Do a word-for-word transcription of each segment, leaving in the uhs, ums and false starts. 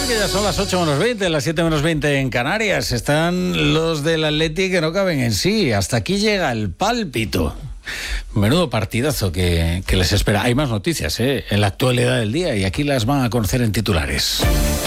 que ya son las ocho menos veinte, las siete menos veinte en Canarias. Están los del Atleti que no caben en sí. Hasta aquí llega el pálpito. Menudo partidazo que, que les espera. Hay más noticias, ¿eh?, en la actualidad del día, y aquí las van a conocer en titulares.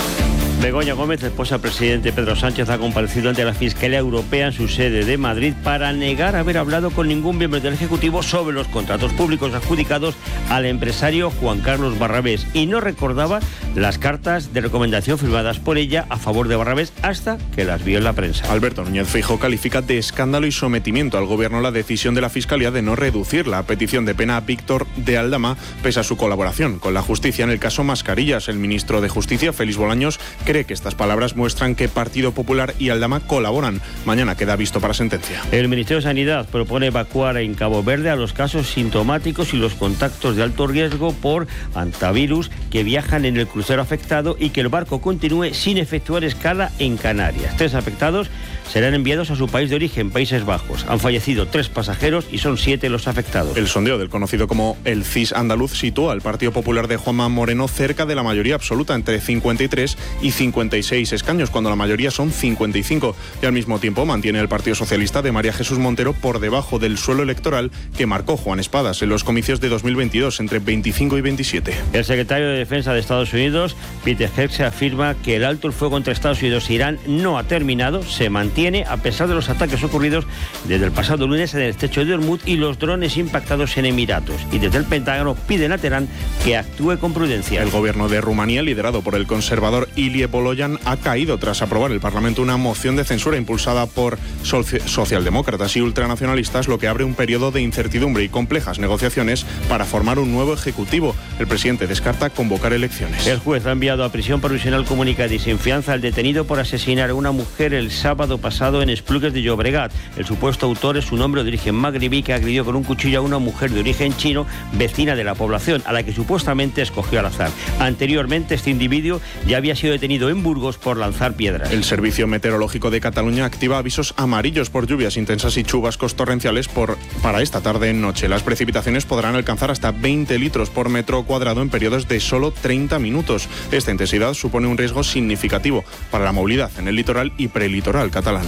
Begoña Gómez, esposa del presidente Pedro Sánchez, ha comparecido ante la Fiscalía Europea en su sede de Madrid para negar haber hablado con ningún miembro del Ejecutivo sobre los contratos públicos adjudicados al empresario Juan Carlos Barrabés, y no recordaba las cartas de recomendación firmadas por ella a favor de Barrabés hasta que las vio en la prensa. Alberto Núñez Feijóo califica de escándalo y sometimiento al Gobierno la decisión de la Fiscalía de no reducir la petición de pena a Víctor de Aldama pese a su colaboración con la justicia en el caso Mascarillas. El ministro de Justicia, Félix Bolaños, cree que estas palabras muestran que Partido Popular y Aldama colaboran. Mañana queda visto para sentencia. El Ministerio de Sanidad propone evacuar en Cabo Verde a los casos sintomáticos y los contactos de alto riesgo por antivirus que viajan en el crucero afectado y que el barco continúe sin efectuar escala en Canarias. Tres afectados serán enviados a su país de origen, Países Bajos. Han fallecido tres pasajeros y son siete los afectados. El sondeo del conocido como el C I S andaluz sitúa al Partido Popular de Juanma Moreno cerca de la mayoría absoluta, entre cincuenta y tres y cincuenta y seis escaños, cuando la mayoría son cincuenta y cinco. Y al mismo tiempo mantiene el Partido Socialista de María Jesús Montero por debajo del suelo electoral que marcó Juan Espadas en los comicios de dos mil veintidós, entre veinticinco y veintisiete. El secretario de Defensa de Estados Unidos, Peter Hegseth, afirma que el alto el fuego entre Estados Unidos e Irán no ha terminado, se mantiene a pesar de los ataques ocurridos desde el pasado lunes en el estrecho de Hormuz y los drones impactados en Emiratos. Y desde el Pentágono piden a Teherán que actúe con prudencia. El gobierno de Rumanía, liderado por el conservador Ilie Boloyan, ha caído tras aprobar el Parlamento una moción de censura impulsada por socialdemócratas y ultranacionalistas, lo que abre un periodo de incertidumbre y complejas negociaciones para formar un nuevo ejecutivo. El presidente descarta convocar elecciones. El juez ha enviado a prisión provisional comunicada y sin fianza al detenido por asesinar a una mujer el sábado pasado en Esplugues de Llobregat. El supuesto autor es un hombre de origen magrebí que agredió con un cuchillo a una mujer de origen chino, vecina de la población, a la que supuestamente escogió al azar. Anteriormente, este individuo ya había sido detenido en Burgos por lanzar piedras. El Servicio Meteorológico de Cataluña activa avisos amarillos por lluvias intensas y chubascos torrenciales por, para esta tarde en noche. Las precipitaciones podrán alcanzar hasta veinte litros por metro cuadrado en periodos de solo treinta minutos. Esta intensidad supone un riesgo significativo para la movilidad en el litoral y prelitoral catalán.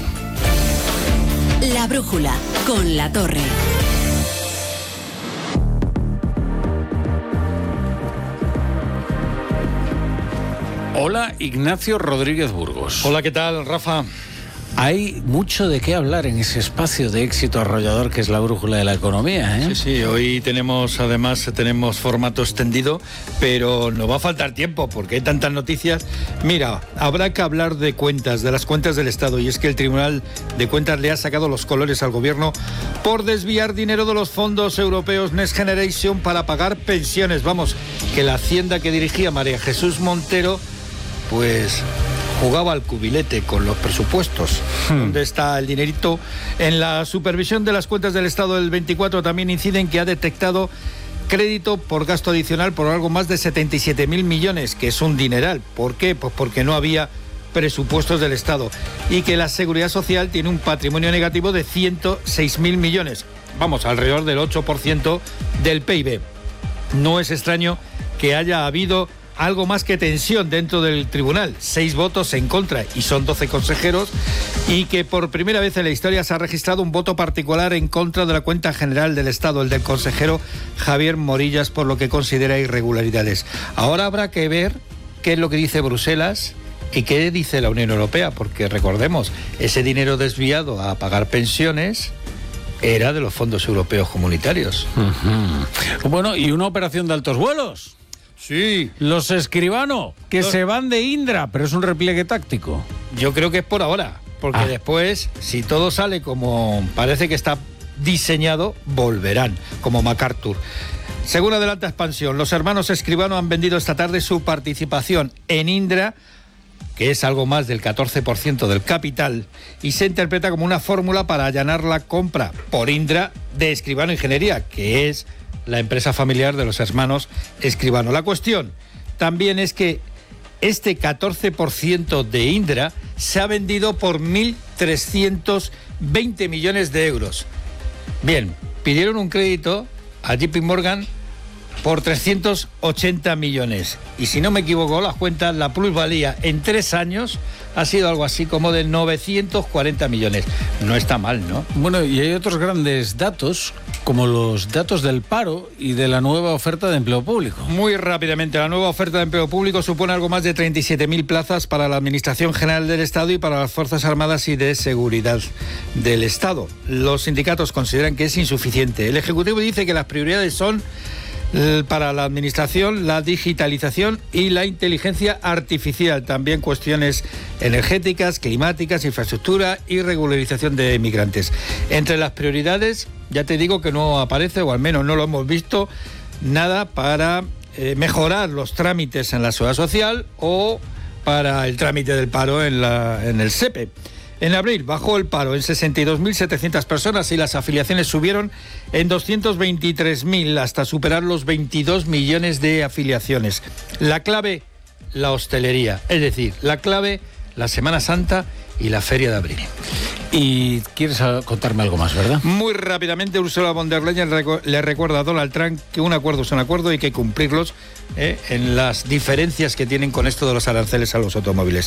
La brújula con La Torre. Hola, Ignacio Rodríguez Burgos. Hola, ¿qué tal, Rafa? Hay mucho de qué hablar en ese espacio de éxito arrollador que es la brújula de la economía, ¿eh? Sí, sí, hoy tenemos, además, tenemos formato extendido, pero nos va a faltar tiempo porque hay tantas noticias. Mira, habrá que hablar de cuentas, de las cuentas del Estado, y es que el Tribunal de Cuentas le ha sacado los colores al Gobierno por desviar dinero de los fondos europeos Next Generation para pagar pensiones. Vamos, que la Hacienda que dirigía María Jesús Montero, pues jugaba al cubilete con los presupuestos. Hmm. ¿Dónde está el dinerito? En la supervisión de las cuentas del Estado del veinticuatro también inciden que ha detectado crédito por gasto adicional por algo más de setenta y siete mil millones, que es un dineral. ¿Por qué? Pues porque no había presupuestos del Estado. Y que la Seguridad Social tiene un patrimonio negativo de ciento seis mil millones. Vamos, alrededor del ocho por ciento del P I B. No es extraño que haya habido algo más que tensión dentro del tribunal, seis votos en contra y son doce consejeros, y que por primera vez en la historia se ha registrado un voto particular en contra de la cuenta general del Estado, el del consejero Javier Morillas, por lo que considera irregularidades. Ahora habrá que ver qué es lo que dice Bruselas y qué dice la Unión Europea, porque recordemos, ese dinero desviado a pagar pensiones era de los fondos europeos comunitarios. Uh-huh. Bueno, y una operación de altos vuelos. Sí. Los Escribano, que Los... se van de Indra, pero es un repliegue táctico. Yo creo que es por ahora, porque ah. después, si todo sale como parece que está diseñado, volverán, como MacArthur. Según adelanta Expansión, los hermanos Escribano han vendido esta tarde su participación en Indra, que es algo más del catorce por ciento del capital, y se interpreta como una fórmula para allanar la compra por Indra de Escribano Ingeniería, que es la empresa familiar de los hermanos Escribano. La cuestión también es que este catorce por ciento de Indra se ha vendido por mil trescientos veinte millones de euros. Bien, pidieron un crédito a J P Morgan por trescientos ochenta millones. Y si no me equivoco las cuentas, la plusvalía en tres años ha sido algo así como de novecientos cuarenta millones. No está mal, ¿no? Bueno, y hay otros grandes datos, como los datos del paro y de la nueva oferta de empleo público. Muy rápidamente, la nueva oferta de empleo público supone algo más de treinta y siete mil plazas para la Administración General del Estado y para las Fuerzas Armadas y de Seguridad del Estado. Los sindicatos consideran que es insuficiente. El Ejecutivo dice que las prioridades son para la Administración la digitalización y la inteligencia artificial, también cuestiones energéticas, climáticas, infraestructura y regularización de migrantes. Entre las prioridades, ya te digo que no aparece, o al menos no lo hemos visto, nada para eh, mejorar los trámites en la Seguridad Social o para el trámite del paro en, la, en el S E P E. En abril bajó el paro en sesenta y dos mil setecientas personas y las afiliaciones subieron en doscientos veintitrés mil hasta superar los veintidós millones de afiliaciones. La clave, la hostelería, es decir, la clave, la Semana Santa y la Feria de Abril. Y quieres contarme algo más, ¿verdad? Muy rápidamente, Ursula von der Leyen le recuerda a Donald Trump que un acuerdo es un acuerdo y que hay que cumplirlos eh, en las diferencias que tienen con esto de los aranceles a los automóviles.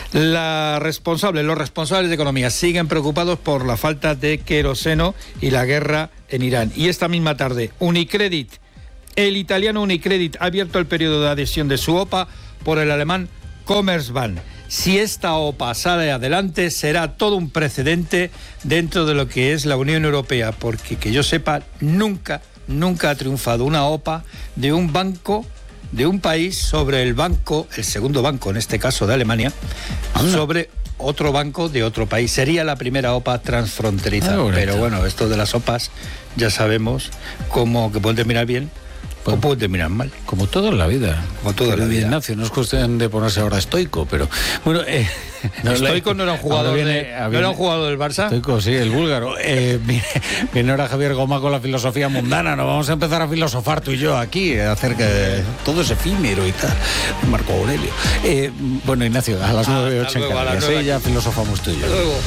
La responsable, los responsables de economía siguen preocupados por la falta de queroseno y la guerra en Irán. Y esta misma tarde, Unicredit, el italiano Unicredit, ha abierto el periodo de adhesión de su O P A por el alemán Commerzbank. Si esta O P A sale adelante, será todo un precedente dentro de lo que es la Unión Europea, porque que yo sepa, nunca, nunca ha triunfado una O P A de un banco, de un país sobre el banco, el segundo banco, en este caso de Alemania, Anda. sobre otro banco de otro país. Sería la primera O P A transfronteriza. Ah, pero bueno, esto de las O P As ya sabemos cómo que pueden terminar bien o puede terminar mal. Como todo en la vida. Como todo en la vida. Ignacio, no es cuestión de ponerse ahora estoico, pero... Bueno, eh, no, Estoico no era un jugador, viene, de, viene, ¿no era un jugador del Barça? Estoico, sí, el búlgaro. Eh, viene, viene ahora Javier Goma con la filosofía mundana. Nos vamos a empezar a filosofar tú y yo aquí acerca de todo ese efímero y tal. Marco Aurelio. Eh, bueno, Ignacio, a las nueve ocho en Canarias. Sí, ya filosofamos tú y yo. Luego.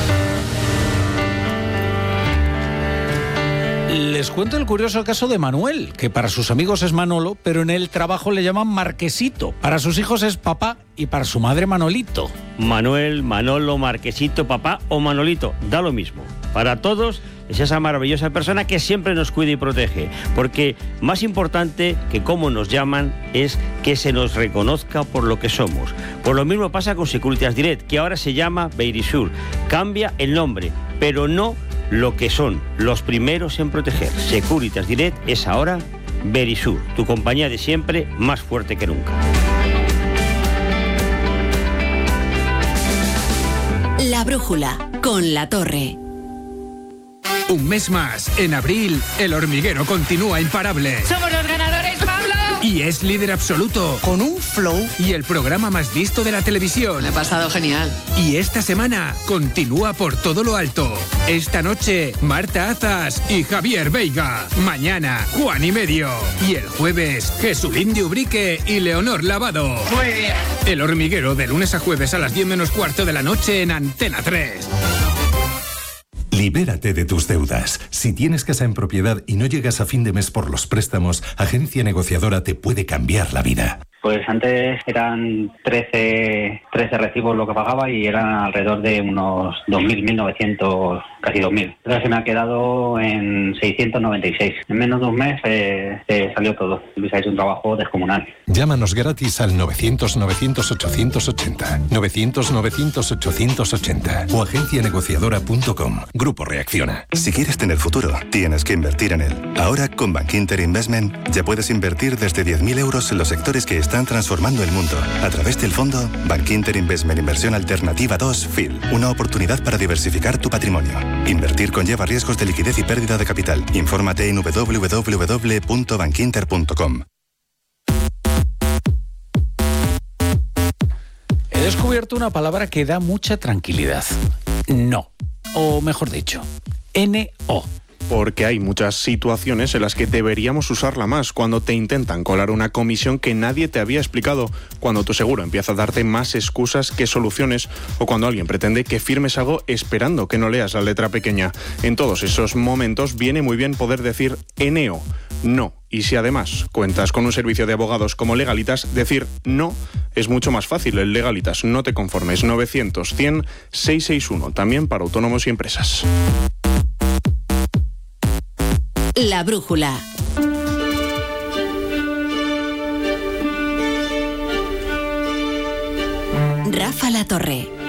Les cuento el curioso caso de Manuel, que para sus amigos es Manolo, pero en el trabajo le llaman Marquesito. Para sus hijos es papá y para su madre Manolito. Manuel, Manolo, Marquesito, papá o Manolito, da lo mismo. Para todos es esa maravillosa persona que siempre nos cuida y protege, porque más importante que cómo nos llaman es que se nos reconozca por lo que somos. Por lo mismo pasa con Securitas Direct, que ahora se llama Verisur. Cambia el nombre, pero no lo que son los primeros en proteger. Securitas Direct es ahora Verisur, tu compañía de siempre, más fuerte que nunca. La brújula con La Torre. Un mes más, en abril, El Hormiguero continúa imparable. ¡Somos los ganadores, Pablo! Y es líder absoluto. Con un flow. Y el programa más visto de la televisión. Me he pasado genial. Y esta semana continúa por todo lo alto. Esta noche, Marta Azas y Javier Veiga. Mañana, Juan y Medio. Y el jueves, Jesulín de Ubrique y Leonor Lavado. Muy bien. El Hormiguero, de lunes a jueves a las diez menos cuarto de la noche en Antena tres. Libérate de tus deudas. Si tienes casa en propiedad y no llegas a fin de mes por los préstamos, Agencia Negociadora te puede cambiar la vida. Pues antes eran trece, trece recibos lo que pagaba y eran alrededor de unos dos mil, mil novecientos, casi dos mil. Entonces se me ha quedado en seiscientos noventa y seis. En menos de un mes eh, eh, salió todo. Luis ha hecho un trabajo descomunal. Llámanos gratis al novecientos, novecientos, ochocientos ochenta. novecientos, novecientos, ochocientos ochenta. O agencia negociadora punto com. Grupo Reacciona. Si quieres tener futuro, tienes que invertir en él. Ahora, con Bankinter Investment, ya puedes invertir desde diez mil euros en los sectores que están transformando el mundo. A través del fondo Bankinter Investment Inversión Alternativa dos F I L. Una oportunidad para diversificar tu patrimonio. Invertir conlleva riesgos de liquidez y pérdida de capital. Infórmate en doble u doble u doble u punto bankinter punto com. He descubierto una palabra que da mucha tranquilidad. No. O mejor dicho, N O. porque hay muchas situaciones en las que deberíamos usarla más, cuando te intentan colar una comisión que nadie te había explicado, cuando tu seguro empieza a darte más excusas que soluciones, o cuando alguien pretende que firmes algo esperando que no leas la letra pequeña. En todos esos momentos viene muy bien poder decir Eneo, no. Y si además cuentas con un servicio de abogados como Legalitas, decir no es mucho más fácil. El Legalitas, no te conformes. novecientos cien seiscientos sesenta y uno, también para autónomos y empresas. La brújula. Rafa La Torre.